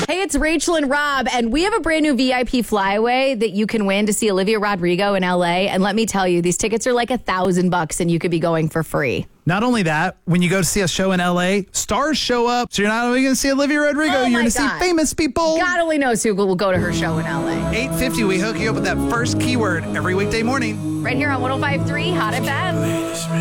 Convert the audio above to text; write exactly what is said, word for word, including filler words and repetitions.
Hey, it's Rachel and Rob, and we have a brand new V I P flyaway that you can win to see Olivia Rodrigo in L A. And let me tell you, these tickets are like a thousand bucks, and you could be going for free. Not only that, when you go to see a show in L A, stars show up. So you're not only going to see Olivia Rodrigo, Oh you're my going to see God. famous people. God only knows who will go to her show in L A. eight fifty, we hook you up with that first keyword every weekday morning. Right here on one oh five point three Hot F M.